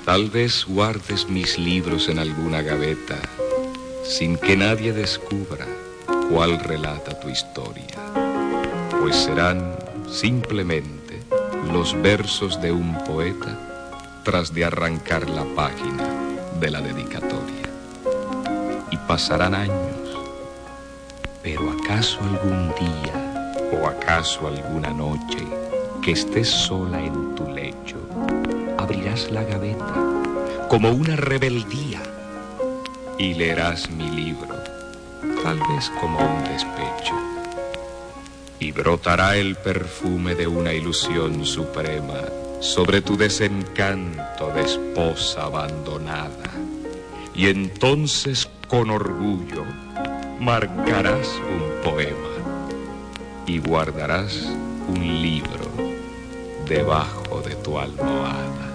Tal vez guardes mis libros en alguna gaveta, sin que nadie descubra cuál relata tu historia, pues serán simplemente los versos de un poeta tras de arrancar la página de la dedicatoria. Y pasarán años, pero ¿acaso algún día o acaso alguna noche que estés sola en tu lecho, abrirás la gaveta como una rebeldía y leerás mi libro, tal vez como un despecho, y brotará el perfume de una ilusión suprema sobre tu desencanto de esposa abandonada, y entonces con orgullo marcarás un poema y guardarás un libro debajo de tu almohada.